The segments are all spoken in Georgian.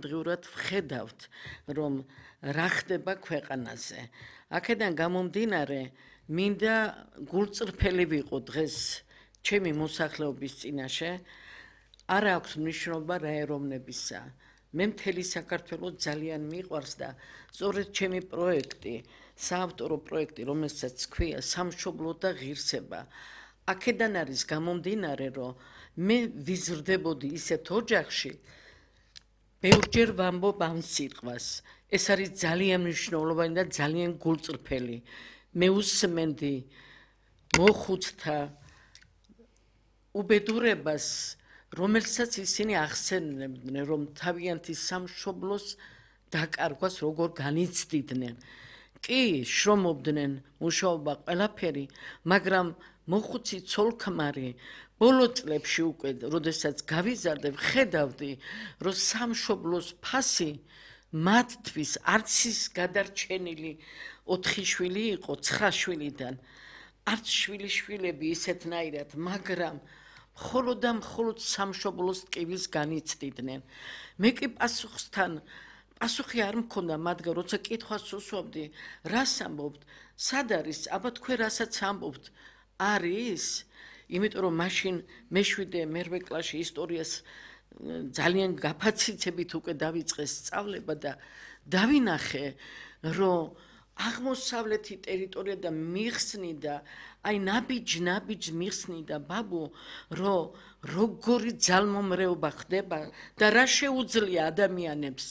ყოველდღიურად ვხედავთ, რომ რა ხდება ქვეყანაზე. აქედან გამომდინარე, მინდა გულწრფელი ვიყო დღეს ჩემი მოსახლეობის წინაშე, არ აქვს მნიშვნელობა რა ეროვნებისა. მე მთელი საქართველოს ძალიან მიყვარს და სწორედ ჩემი პროექტი, საავტორო პროექტი, რომელსაც ქვია სამშობლო და ღირსება. აქედან არის გამომდინარე, რომ მე ვიზრდებოდი ისეთ ოჯახში, ბევრჯერ ვამბობ ამ სიტყვას. ეს არის ძალიან მნიშვნელოვანი და ძალიან გულწრფელი. მე უსმენდი მოხუცთა უბედურებას, რომელსაც ისინი ახსენებდნენ, რომ თავიანთი სამშობლოს დაკარგვას როგორ განიცდიდნენ. კი, შრომობდნენ, მუშაობა ყველაფერი, მაგრამ მოხუცი ცოლ-ქმარი ბოლო წლებში უკვე, როდესაც გავიზარდე, ვხედავდი, რომ სამშობლოს ფასი მათთვის არც ის გადარჩენილი 4 შვილი იყო 9 შვილიდან, არც შვილიშვილები ისეთნაირად, მაგრამ მხოლოდ და მხოლოდ სამშობლოს ტკივილს განიცდიდნენ. მე კი პასუხი არ მქონდა მათგან, როცა კითხვას უსვამდი, რას ამბობთ, სად არის, აბა თქვენ რასაც ამბობთ, არის? იმიტომ რომ მაშინ მე-7 მერვე კლასში ისტორიას ძალიან გაფაციცებით უკვე დავიწყე სწავლება და დავინახე, რომ აღმოსავლეთი ტერიტორია და მიხსნიდა, აი ნაბიჯ მიხსნიდა ბაბუ, რომ როგორი ძალმომრეობა ხდება და რა შეუძლია ადამიანებს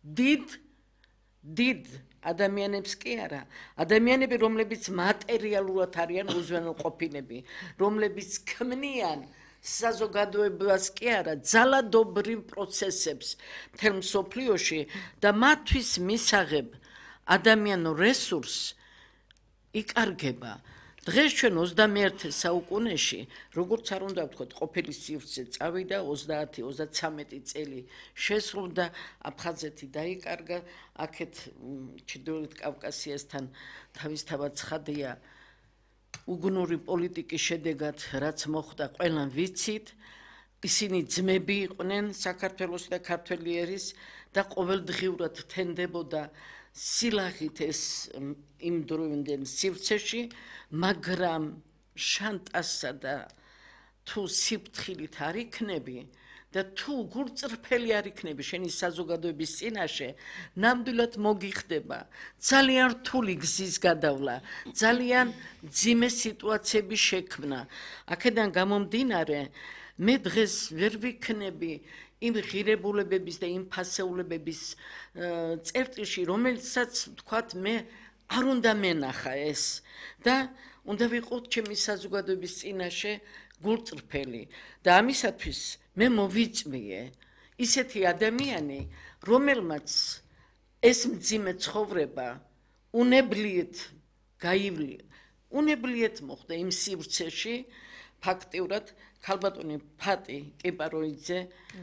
დიდ ადამიანებს კი არა, ადამიანები, რომლებიც მატერიალურად არიან უზრუნველყოფილები, რომლებიც ქმნიან საზოგადოებას კი არა, ძალადობრივ პროცესებს მთელ მსოფლიოში და მათთვის მისაღებ ადამიანურ რესურსს იკარგება. დღეს ჩვენ 21 საუკუნეში, როგორც არ უნდა ვთქვათ, ყოფილი სივრცე წავიდა 30-33 წელი შესრულდა, აფხაზეთი დაიკარგა, აქეთ ჩრდილოეთ კავკასიასთან თავისთავად ცხადია უგუნური პოლიტიკის შედეგად, რაც მოხდა, ყველამ ვიცით, ისინი ძმები იყვნენ საქართველოს და ქართველიერის და ყოველდღიურად თენდებოდა სილაღით ეს იმ დროინდელ სივრცეში, მაგრამ შანტასსა და თუ სიფრთხილით არ იქნები და თუ გულწრფელი არ იქნები შენი საზოგადოების წინაშე, ნამდვილად მოგიხდება ძალიან რთული გზის გადავლა, ძალიან მძიმე სიტუაციების შექმნა. აქედან გამომდინარე, მე დღეს ვერ ვიქნები იმ ღირებულებების და იმ ფასეულებების წერტილში, რომელსაც ვთქვათ, მე არ უნდა მენახა ეს და უნდა ვიყოთ ჩემი საზოგადოების წინაშე გულწრფელი და ამისათვის მე მოვიწვიე ისეთი ადამიანი, რომელმაც ეს მძიმე ცხოვრება უნებლიეთ გაივლია, უნებლიეთ მოხდა იმ სივრცეში, ფაქტიურად ქალბატონი ფატი კიპაროიძე,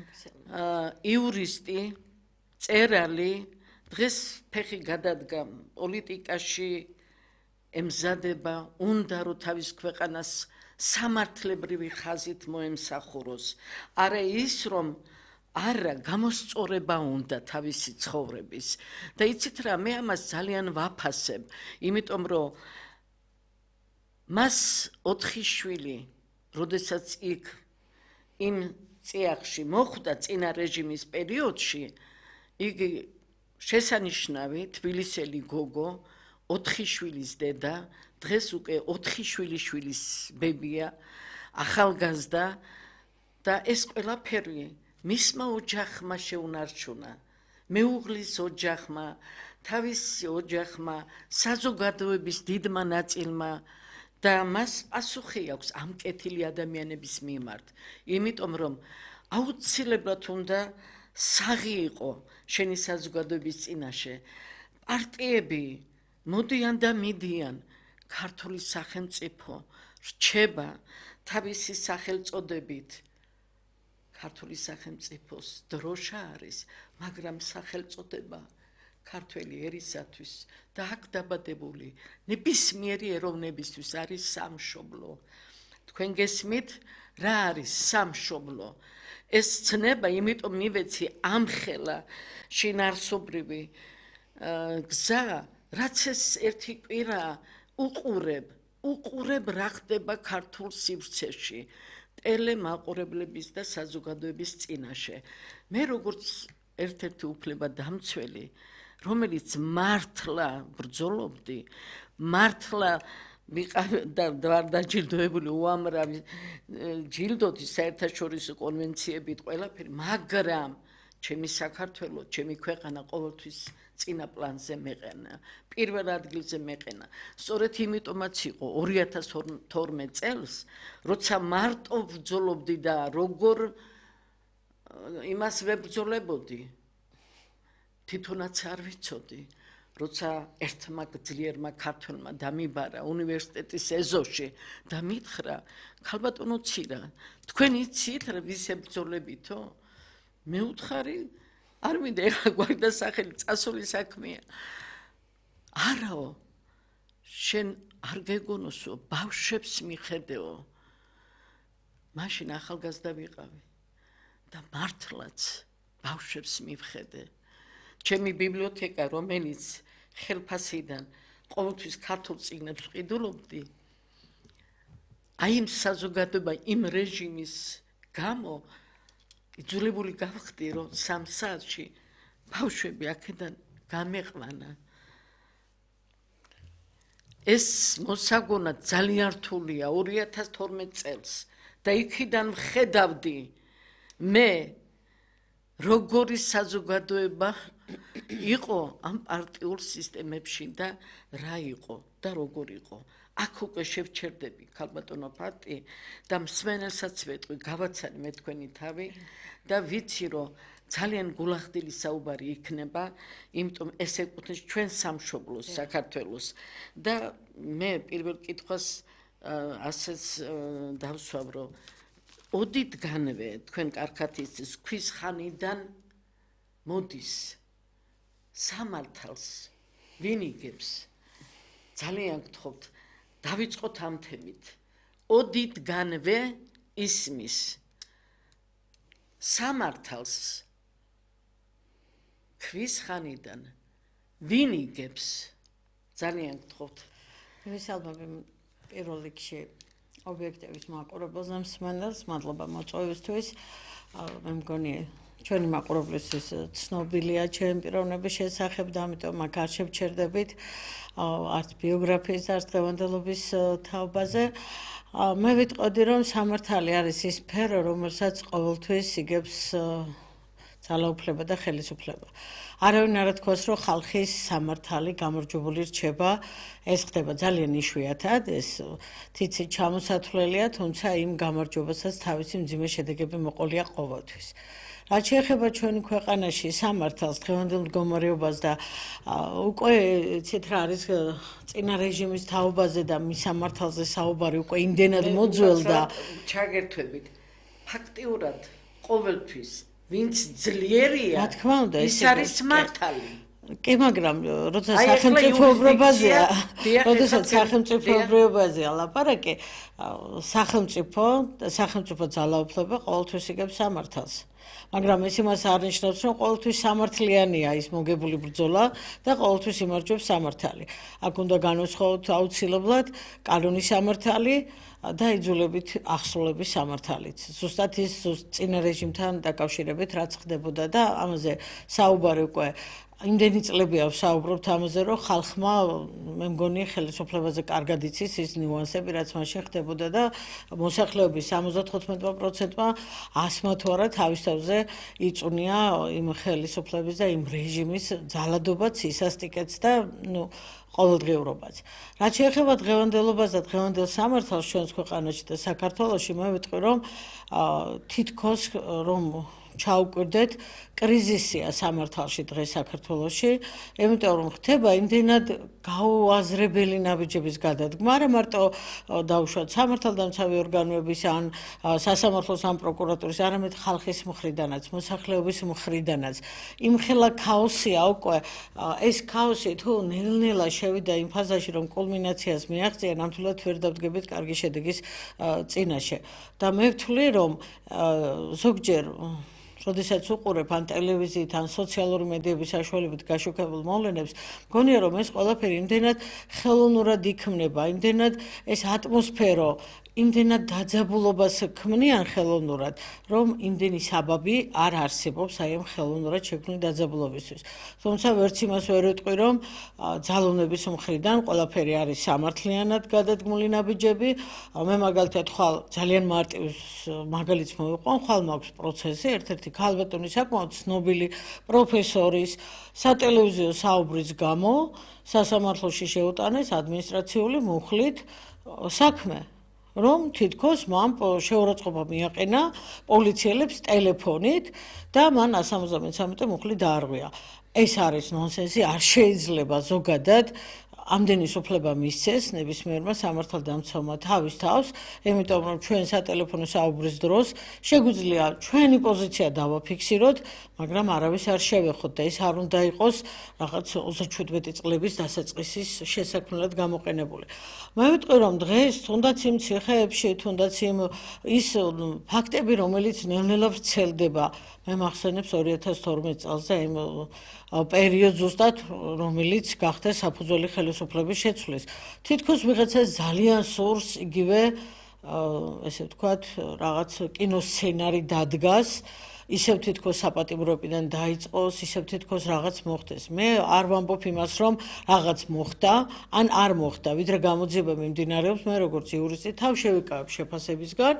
იურისტი, წერალი, დღეს ფეხი გადადგა პოლიტიკაში, ემზადება, უნდა რომ თავის ქვეყანას სამართლებრივი ხაზით მოემსახუროს. არა ის, რომ არა გამოსწორება უნდა თავისი ცხოვრების. და იცით რა, მე ამას ძალიან ვაფასებ, იმიტომ რომ მას 4 შვილი, როდესაც იქ იმ წიაღში მოხვდა წინა რეჟიმის პერიოდში, იგი შესანიშნავი თბილისელი გოგო, 4 შვილის დედა, დღეს უკვე 4 შვილიშვილის ბებია, ახალგაზრდა და ეს ყველაფერი მისმა ოჯახმა შეუნარჩუნა. მეუღლის ოჯახმა, თავისი ოჯახმა, საზოგადოების დიდმა ნაწილმა და მას პასუხი აქვს ამ კეთილი ადამიანების მიმართ. იმიტომ რომ აუცილებლად უნდა საღი იყო შენი საზოგადოების წინაშე. პარტიები მოდიან და მიდიან, ქართული სახელმწიფო რჩება თავისი სახელწოდებით. ქართული სახელმწიფოს დროშა არის, მაგრამ სახელწოდება ქართველი ერისათვის და აქ დაბადებული ნებისმიერი ეროვნებისთვის არის სამშობლო. თქვენ გესმით რა არის სამშობლო ეს ცნება იმიტომ მივეცი ამხელა შინაარსობრივი გზა რაც ეს ერთი კვირა უყურებ რა ხდება ქართულ სივრცეში ტელემაყურებლების და საზოგადოების წინაშე მე როგორც ერთ-ერთი უფლებადამცველი რომელიც მართლა ბრძოლობდი მართლა ვარ დაჯილდოებული უამრავი ჯილდოთი საერთაშორისო კონვენციებით ყველაფერი მაგრამ ჩემი საქართველო ჩემი ქვეყანა ყოველთვის წინა პლანზე მეყენა პირველ ადგილზე მეყენა სწორედ იმიტომაც იყო 2012 წელს როცა მარტო ბრძოლობდი და როგორ იმას ვებრძოლებოდი თვითონაც არ ვიცოდი როცა ერთმა ძლიერმა ქართველმა დამიბარა უნივერსიტეტის ეზოში და მითხრა ქალბატონო ცირა თქვენ იცით რა ვის ებრძოლებითო მე უთხარი არ მინდა ეხლა გვარდა სახელი წასული საქმეა არაო შენ არ გეგონოსო ბავშვებს მიხედეო მაშინ ახალგაზრდა ვიყავი და მართლაც ბავშვებს მივხედე ჩემი ბიბლიოთეკა რომელიც ხელფასიდან ყოველთვის ქართულ წიგნებს ვყიდულობდი აი იმ საზოგადოება იმ რეჟიმის გამო იძულებული გავხდი რომ 3 საათში ბავშვები აქედან გამეყვანა ეს მოსაგონა ძალიან რთულია 2012 წელს და იქიდან ვხედავდი მე როგორი საზოგადოება იყო ამ პარტიულ სისტემებში და რა იყო და როგორ იყო აქ უკვე შევჩერდები ქალბატონო ფაქტი და მსმენელსაც ვეტყვი გავაცანი მე თქვენი თავი და ვიცი რომ ძალიან გულახდილი საუბარი იქნება იმიტომ ეს ეკუთვნის ჩვენ სამშობლოს საქართველოს და მე პირველ კითხვას ასეც დავსვამ რომ ოდითგანვე თქვენ კარგად იცის ქვის ხანიდან მოდის სამართალს ვინ იგებს ძალიან გთხოვთ დავიწყოთ ამ თემით ოდითგანვე ისმის სამართალს ქვის ხანიდან ვინ იგებს ძალიან გთხოვთ ვისალმები პირველ რიგში ობიექტების მაყურებელს მსმენელს მადლობა მოწვევისთვის მე მგონი ჩვენი მაყურებლისთვის ცნობილია ჩემი პიროვნების შესახებ და ამიტომ აქ არ შევჩერდებით არც ბიოგრაფიის არც დღევანდელობის თაობაზე მე ვიტყოდი რომ სამართალი არის ის სფერო რომელსაც ყოველთვის იგებს ძალაუფლება და ხელისუფლება არავინ არ ეთქოს რომ ხალხის სამართალი გამარჯვებული რჩება ეს ხდება ძალიან იშვიათად ეს თითი ჩამოსათვლელია თუმცა იმ გამარჯვებასაც თავისი მძიმე შედეგები მოყოლია ყოველთვის რაც შეეხება ჩვენი ქვეყანაში სამართალს დღევანდელ მდგომარეობას და უკვე იცით რა არის წინა რეჟიმის თაობაზე და მის სამართალზე საუბარი უკვე იმდენად მოძველდა ჩაგერთვებით ფაქტიურად ყოველთვის ვინც ძლიერია რა თქმა უნდა ის არის მართალი კი მაგრამ როცა სახელმწიფოებრობაზეა როდესაც სახელმწიფოებრობაზეა ლაპარაკი სახელმწიფო ძალაუფლება ყოველთვის იგებს სამართალს მაგრამ ეს იმას არ ნიშნავს რომ ყოველთვის სამართლიანია ის მოგებული ბრძოლა და ყოველთვის იმარჯვებს სამართალი აქ უნდა განვსხვაოთ აუცილებლად კანონის სამართალი და იძულებით ახსოვების სამართალიც ზუსტად ის წინა რეჟიმთან დაკავშირებით რაც ხდებოდა და ამაზე საუბარი უკვე იმდენი წლებია ვსაუბრობთ ამაზე რომ ხალხმა მე მგონი ხელისუფლებაზე კარგად იცის ის ნიუანსები რაც მაშინ ხდებოდა და მოსახლეობის 75%-მა ასმა თუ არა თავის თავზე იწუნია იმ ხელისუფლების და იმ რეჟიმის ძალადობაც ისასტიკეთს და ნუ ყოველდღიურობაც. რაც შეეხება დღევანდელობას და დღევანდელ სამართალს ჩვენს ქვეყანაში და საქართველოში მე ვიტყვი რომ თითქოს რომ ჩაუკვირდეთ კრიზისია სამართალში დღეს საქართველოში, იმიტომ რომ ხდება იმდენად გაუაზრებელი ნაბიჯების გადადგმა, არა მარტო დაუშვათ სამართალდამცავი ორგანოების ან სასამართლოს ან პროკურატურის, არამედ ხალხის მხრიდანაც, მოსახლეობის მხრიდანაც. იმხელა ქაოსია უკვე, ეს ქაოსი თუ ნელ-ნელა შევიდა იმ ფაზაში, რომ კულმინაციას მიაღწია, ნამდვილად ვერ დავდგებით კარგი შედეგის წინაშე. და მე ვთვლი, რომ ზოგჯერ როდესაც უყურებ ან ტელევიზიით ან სოციალური მედიების საშუალებით გაშუქებულ მოვლენებს, მგონია რომ ეს ყველაფერი იმდენად ხელოვნურად იქმნება, იმდენად ეს ატმოსფერო იმდენად დაძაბულობას ქმნიან ხელოვნურად, რომ იმდენი საბაბი არ არსებობს აი ამ ხელოვნურად შექმნილი დაძაბულობისთვის. თუმცა ვერც იმას ვერ ვიტყვი, რომ ძალოვნების მხრიდან ყველაფერი არის სამართლიანად გადადგმული ნაბიჯები. მე მაგალითად ხვალ ძალიან მარტივ მაგალითს მოვიყვან, ხვალ მაქვს პროცესი, ერთ-ერთი ქალბატონი საკმაოდ ცნობილი პროფესორის სატელევიზიო საუბრის გამო სასამართლოში შეუტანეს ადმინისტრაციული მუხლით საქმე. რომ თითქოს მან შეურაცხყოფა მიაყენა პოლიციელებს ტელეფონით და მან 173 მუხლი დაარღვია. ეს არის ნონსენსი, არ შეიძლება ზოგადად ამდენი სუფლება მისცეს ნებისმიერმა სამართალდამცავმა თავის თავს, იმიტომ რომ ჩვენ სატელეფონო საუბრის დროს შეგვიძლია ჩვენი პოზიცია დავაფიქსიროთ, მაგრამ არავის არ შევეხოთ და ეს არ უნდა იყოს რაღაც 37 წლების დასაწყისის შესაქმნელად გამოყენებული. მე ვიტყვი რომ დღეს თუნდაც იმ ციხეებში, თუნდაც იმ ის ფაქტები, რომელიც ნელ-ნელა ვრცელდება, მე მახსენებს 2012 წელს და იმ პერიოდს ზუსტად, რომელიც გახდა საფუძველი ხელისუფლების შეცვლის. თითქოს ვიღაცა ძალიან სურს იგივე, ესე ვთქვათ, რაღაც კინოსცენარი დადგას, ისევ თითქოს საპატიმროებიდან დაიწყოს, ისევ თითქოს რაღაც მოხდეს. მე არ ვამბობ იმას, რომ რაღაც მოხდა, ან არ მოხდა, ვიდრე გამოძიება მიმდინარეობს, მე როგორც იურისტი თავ შევიკავებ შეფასებისგან,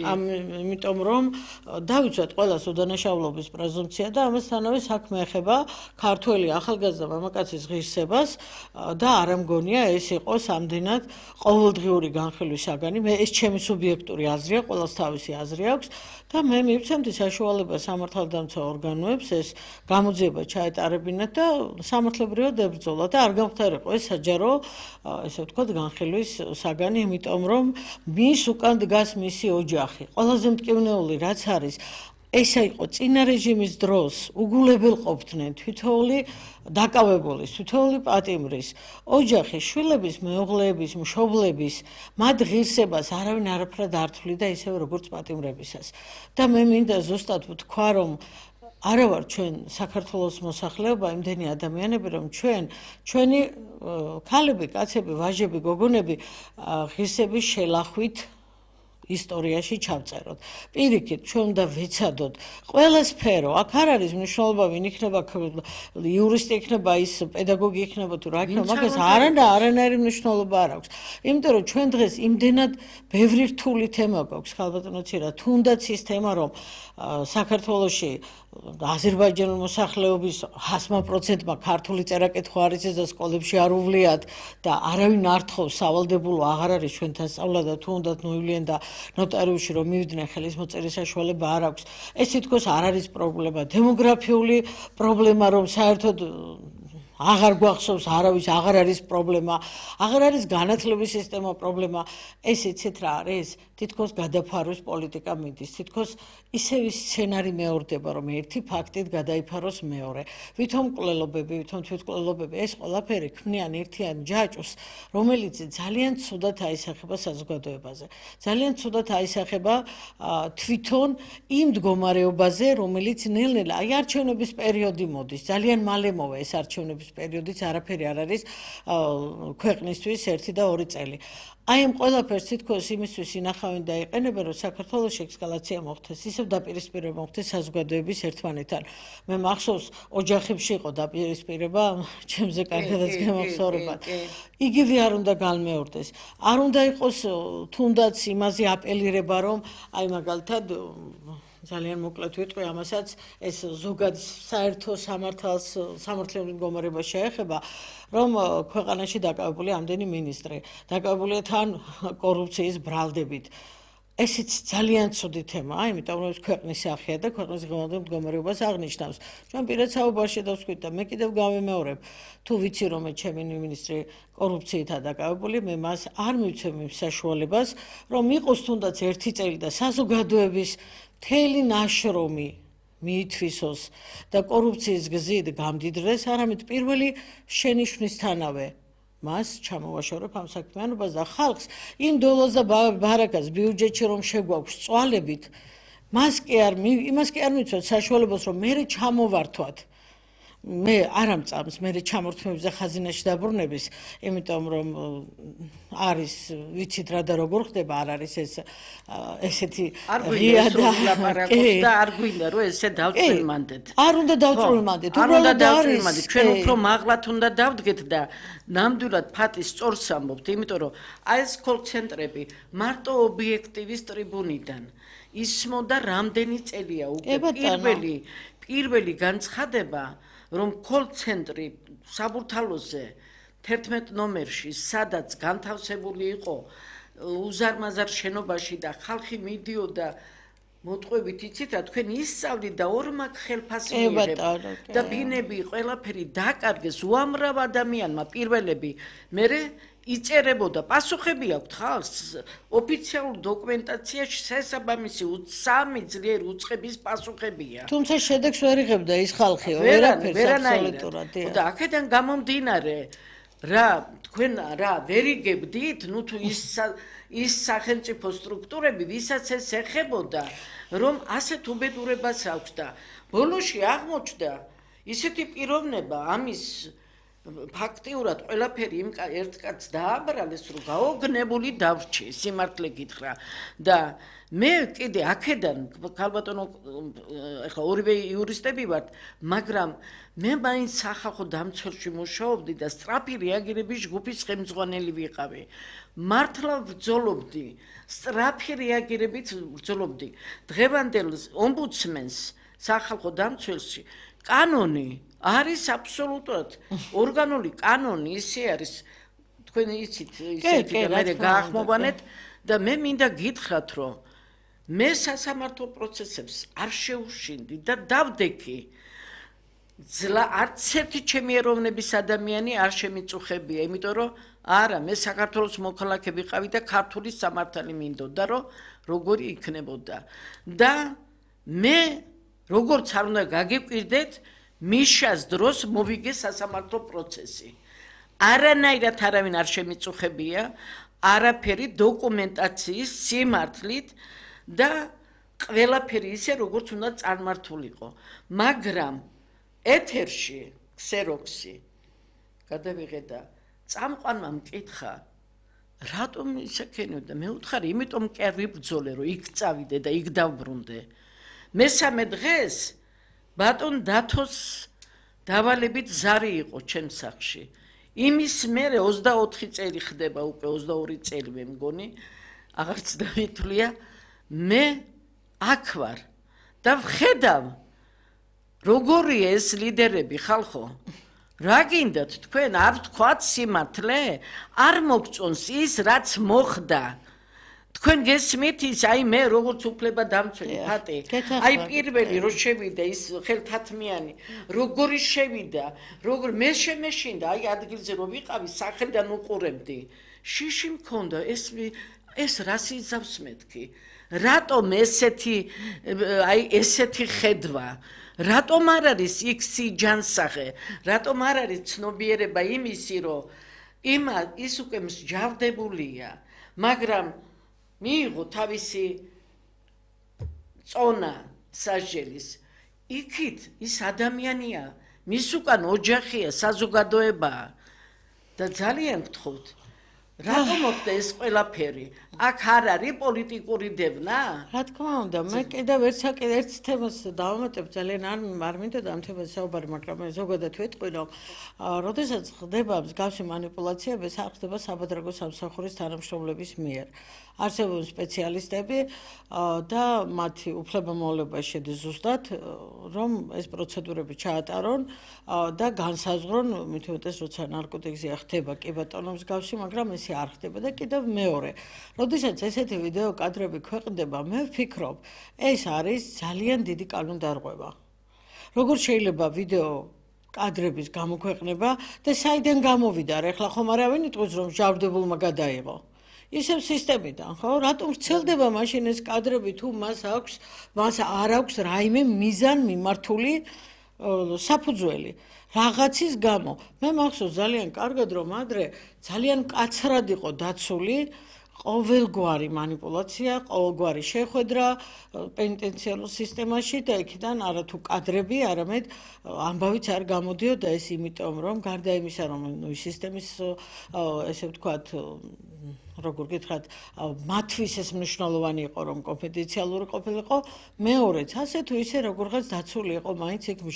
იმიტომ რომ დავიცვათ ყველას უდანაშაულობის პრეზუმპცია და ამასთანავე საქმე ეხება ქართველი ახალგაზრდა მამაკაცის ღირსებას და არ მგონია ეს იყოს ამდენად ყოველდღიური განხილვის საგანი. მე ეს ჩემი სუბიექტური აზრია, ყველას თავისი აზრი აქვს და მე მივცემთ საშუალებას სამართალდამცავ ორგანოებს ეს გამოძიება ჩაეტარებინათ და სამართლებრივად ებრძოლათ და არ გამختارიყო ეს საჯარო, ესე ვთქვათ, განხილვის საგანი, იმიტომ რომ მის უკან დგას მისი ოჯახი. ყველაზე მტკივნეული რაც არის, ესა იყო წინა რეჟიმის დროს უგულებელყოფდნენ თითოეული დაკავებულის, თითოეული პატიმრის, ოჯახის, შვილების, მეუღლეების, მშობლების, მათ ღირსებას არავინ არაფრად არ თვლიდა ისევე როგორც პატიმრებისას. და მე მინდა ზუსტად ვთქვა, რომ არა ვარ ჩვენ საქართველოს მოსახლეობა, იმდენი ადამიანები, რომ ჩვენი ქალები, კაცები, ვაჟები, გოგონები ღირსების შელახვით ისტორიაში ჩავწეროთ. პირიქით, ჩვენ უნდა ვეცადოთ ყველა სფერო, აქ არ არის მნიშვნელობა, ვინ იქნება იურისტი იქნება, ის პედაგოგი იქნება თუ რა იქნება, მაგას არანაირი მნიშვნელობა არ აქვს. იმიტომ რომ ჩვენ დღეს იმდენად ბევრი რთული თემა გვაქვს, ხალბატონო ცირა, თუნდაც ის თემა, რომ საქართველოში აზერბაიჯანული მოსახლეობის 100%-მა ქართული წერა-კითხვა არ იცის და სკოლებში არ უვლიათ და არავინ არ თხოვს სავალდებულო აღარ არის ჩვენთან სწავლა და თუ უნდათ მოივლიან და ნოტარიუსში რომ მივიდნენ ხელისმოწერის საშუალება არ აქვს. ეს თითქოს არ არის პრობლემა, დემოგრაფიული პრობლემა, რომ საერთოდ აღარ გვახსოვს არავის, აღარ არის პრობლემა, აღარ არის განათლების სისტემა პრობლემა. ეს იცით რა არის? თითქოს გადაფარვის პოლიტიკა მიდის, თითქოს ისევ სცენარი მეორდება, რომ ერთი ფაქტით გადაიფაროს მეორე. ვითომ მკვლელობები, ვითომ თვითმკვლელობები, ეს ყველაფერი ქმნიან ერთიან ჯაჭვს, რომელიც ძალიან ცუდად აისახება საზოგადოებაზე. ძალიან ცუდად აისახება თვითონ იმ მდგომარეობაზე, რომელიც ნელ-ნელა აი არჩევნების პერიოდი მოდის, ძალიან მალე მოვა ეს არჩევნების პერიოდიც არაფერი არ არის ქვეყნისთვის 1 და 2 წელი. აი ამ ყველაფერს თითქოს იმისთვის ინახავენ და იყენებენ, რომ საქართველოში ექსკალაცია მოხდეს, ისევ დაპირისპირება მოხდეს საზოგადოების ერთმანეთთან. მე მახსოვს, ოჯახებში იყო დაპირისპირება, ჩემზე კარგადაც გემახსოვრებათ. იგივე არ უნდა განმეორდეს. არ უნდა იყოს თუნდაც იმაზე აპელირება, რომ აი მაგალითად ძალიან მოკლედ ვიტყვი ამასაც, ეს ზოგად საერთო სამართლებრივ მდგომარეობას შეეხება, რომ ქვეყანაში დაკავებული ამდენი მინისტრი, დაკავებულია თან კორუფციის ბრალდებით. ესეც ძალიან ცუდი თემაა, იმიტომ რომ ქვეყნის სახეა და ქვეყნის ღონისძიებულ მდგომარეობას აღნიშნავს. ჩვენ პირად საუბარში დავსვით და მე კიდევ გავემეორებ, თუ ვიცი რომ ჩემი მინისტრი კორუფციითაა დაკავებული, მე მას არ მივცემ საშუალებას, რომ იყოს თუნდაც 1 წელი და საზოგადოების მთელი ნაშრომი მიითვისოს და კორუფციის გზით გამდიდრდეს, არამედ პირველი შენიშვნისთანავე მას ჩამოვაშორებ ამ საქმიანობას და ხალხს იმ დოლოს და ბარაკას ბიუჯეტში რომ შეგვაქვს წვალებით, იმას კი არ მიცვათ საშუალებას რომ მე ჩამოვართვათ. მე არ ამწამს მე ჩამორთმევებზე ხაზინაში დაბრუნების, იმიტომ რომ არის ვიცით რა და როგორ ხდება, არ არის ესეთი ღია და არ გვინდა რომ ესე დავწვიმანდეთ. არ უნდა დავწვიმანდეთ, უბრალოდ არის ჩვენ უფრო მაღლათ უნდა დავდგეთ და ნამდვილად ფატის სწორს ამბობთ, იმიტომ რომ აი ეს კოლ-ცენტრები მარტო ობიექტივის ტრიბუნიდან ისმოდა რამდენი წელია უკვე პირველი განცხადება რომ კოლ-ცენტრი საბურთალოზე 11 ნომერში, სადაც განთავსებული იყო უზარმაზარ შენობაში და ხალხი მიდიოდა მოტყვებით, იცით რა, თქვენ ისწავლით და ორმაგ ხელფასი მიიღებთ და ბინები ყველაფერი დაკარგეს უამრავ ადამიანმა პირველები, მერე იწერებოდა, პასუხები აქვთ ხალხს ოფიციალურ დოკუმენტაციაში შესაბამისი 3 ძლიერი უწყების პასუხებია. თუმცა შედეგს ვერ იღებდა ის ხალხი, ვერაფერს აბსოლუტურად. და აქედან გამომდინარე, რა თქვენ რა ვერ იგებდით, ნუ თუ ის სახელმწიფო სტრუქტურები, ვისაც ეს ეხებოდა, რომ ასეთ უბედურებას აქვს და ბოლოში აღმოჩნდა ისეთი პიროვნება ამის ფაქტიურად ყველაფერი იმ ერთ კაცს დააბრალეს, რომ გაოგნებული დავრჩი, სიმართლე გითხრა და მე კიდე აქედან ქალბატონო ეხლა ორივე იურისტები ვართ, მაგრამ მე მაინც სახალხო დამცველში მუშაობდი და სწრაფი რეაგირების ჯგუფის ხელმძღვანელი ვიყავი. მართლა ვბრძოლობდი, სწრაფი რეაგირებით ვბრძოლობდი. დღევანდელ ომბუდსმენს სახალხო დამცველში კანონი არის აბსოლუტურად ორგანული კანონი, ისე არის თქვენ იცით ისეთი და მე გაახმოვანეთ და მე მინდა გითხრათ რომ მე სასამართლო პროცესებს არ შევშინდი და დავდექი არც ერთი ჩემი ეროვნების ადამიანი არ შემიწუხებია, იმიტომ რომ არა, მე საქართველოს მოქალაქე ვიყავი და ქართული სამართალი მინდოდა რომ როგორი იქნებოდა და მე როგორც არ უნდა გაგიკვირდეთ მიშას დროს მოვიგე სასამართლო პროცესი. არანაირად არავინ არ შემიწუხებია, არაფერი დოკუმენტაციის სიმართლით და ყველაფერი ისე როგორც უნდა წარმართულიყო. მაგრამ ეთერში ქსეროქსი გადავიღე და წამყვანმა მკითხა, რატომ ისე ქენიოდა? მე ვუთხარი, იმიტომ კი არ ვიბრძოლე, რომ იქ წავიდე და იქ დავბრუნდე. მესამე დღეს ბატონ დათოს დავალებით ზარი იყო ჩემ სახლში. იმის მერე 24 წელი ხდება უკვე 22 წელი მე მგონი, აღარც დამითვლია, მე აქ ვარ და ვხედავ როგორია ეს ლიდერები ხალხო. რა გინდათ თქვენ არ თქვათ სიმართლე? არ მოგწონს ის რაც მოხდა. თქვენ გესმით ის აი მე როგორც უფლება დამცველი ფატი, აი პირველი რო შევიდა ის ხელთათმიანი, როგორი შევიდა, როგორ მე შემეშინდა, აი ადგილზე რო ვიყავი, სახელიდან უყურებდი. შიში მქონდა, ეს რას იზავს მეთქი? რატომ ესეთი ხედვა? რატომ არ არის იქსი ჯანსაღე? რატომ არ არის ცნობიერება იმისი, რომ ის უკვე მსჯავრდებულია, მაგრამ მიიღო თავისი წონა სასჯელის. იქით ის ადამიანია, მის უკან ოჯახია, საზოგადოებაა და ძალიან გთხოვთ, რატომ მოხდა ეს ყველაფერი? აქ არ არის პოლიტიკური დევნა? რა თქმა უნდა, მე კიდევ ერთ თემას დავამატებ, ძალიან არ მინდოდა ამ თემაზე საუბარი, მაგრამ მე ზოგადად ვეტყვი, რომ როდესაც ხდება მსგავსი მანიპულაციები, ეს არ ხდება საბადრაგო სამსახურის თანამშრომლების მიერ. არსებობენ სპეციალისტები და მათი უფლებამოვალეობა შედის ზუსტად, რომ ეს პროცედურები ჩაატარონ და განსაზღვრონ, მით უმეტეს როცა ნარკოტიკზია ხდება კი ბატონო მსგავსი, მაგრამ ეს ისე არ ხდება და კიდევ მეორე. როდესაც ესეთი ვიდეო კადრები ქვეყნდება, მე ვფიქრობ, ეს არის ძალიან დიდი კანონდარღვევა. როგორ შეიძლება ვიდეო კადრების გამოქვეყნება და საიდან გამოვიდა, ახლა ხომ არავინ იტყვის რომ ჯავდებულმა გადაიღო. ისევ სისტემიდან, ხო? რატომ ვრცელდება მაშინ ეს კადრები თუ მას არ აქვს რაიმე მიზან მიმართული საფუძველი რაღაცის გამო. მე მახსოვს ძალიან კარგად რომ ადრე ძალიან მკაცრად იყო დაცული ყოველგვარი манипуляция, ყოველგვარი შეხვედრა პენიტენციარულ სისტემაში და იქიდან არათუ კადრები, არამედ ამბავიც არ გამოდიოდა ეს იმიტომ რომ გარდა იმისა რომ სისტემის ესე ვთქვათ როგორ გითხრათ მათთვის ეს მნიშვნელოვანი იყო რომ კონფიდენციალური ყოფილიყო მეორეც ასე თუ ისე როგორღაც დაცული იყო მაინც იქ